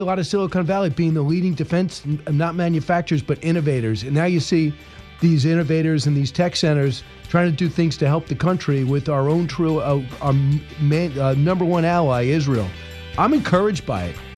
a lot of Silicon Valley being the leading defense, not manufacturers, but innovators. And now you see these innovators and these tech centers trying to do things to help the country with our own true, number one ally, Israel. I'm encouraged by it.